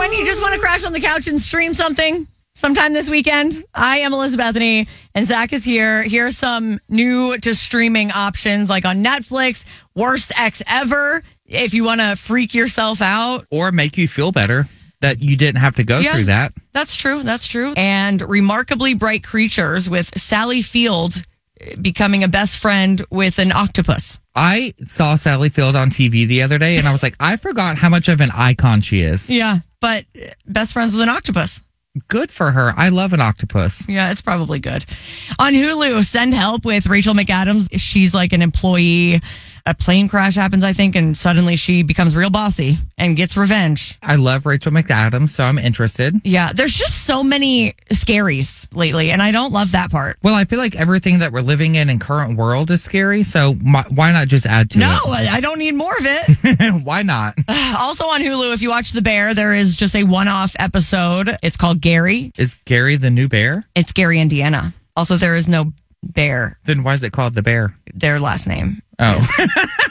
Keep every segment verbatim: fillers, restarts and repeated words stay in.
when you just want to crash on the couch and stream something sometime this weekend. I am Elizabeth Bethany, and Zach is here. Here are some new just streaming options, like on Netflix, Worst Ex Ever, if you want to freak yourself out. Or make you feel better that you didn't have to go Yeah, through that. That's true. That's true. And Remarkably Bright Creatures with Sally Field becoming a best friend with an octopus. I saw Sally Field on T V the other day, and I was like, I forgot how much of an icon she is. Yeah, but best friends with an octopus. Good for her. I love an octopus. Yeah, it's probably good. On Hulu, Send Help with Rachel McAdams. She's like an employee. A plane crash happens, I think, and suddenly she becomes real bossy and gets revenge. I love Rachel McAdams, so I'm interested. Yeah, there's just so many scaries lately, and I don't love that part. Well, I feel like everything that we're living in in current world is scary, so my, why not just add to No, it? I don't need more of it. Why not? Also on Hulu, if you watch The Bear, there is just a one-off episode. It's called Gary. Is Gary the new bear? It's Gary, Indiana. Also, there is no bear. Then why is it called The Bear? Their last name. Oh. is-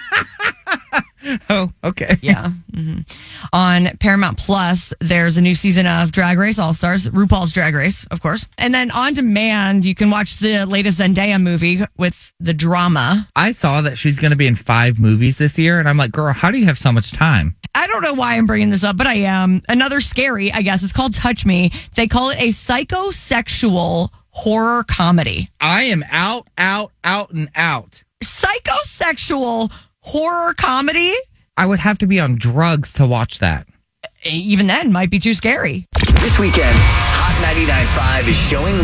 Oh, okay. Yeah. hmm On Paramount Plus, there's a new season of Drag Race All Stars, RuPaul's Drag Race, of course. And then on demand, you can watch the latest Zendaya movie with the drama. I saw that she's going to be in five movies this year, and I'm like, girl, how do you have so much time? I don't know why I'm bringing this up, but I am. Another scary, I guess. It's called Touch Me. They call it a psychosexual horror comedy. I am out, out, out, and out. Psychosexual horror comedy? I would have to be on drugs to watch that. Even then, might be too scary. This weekend, Hot ninety-nine point five is showing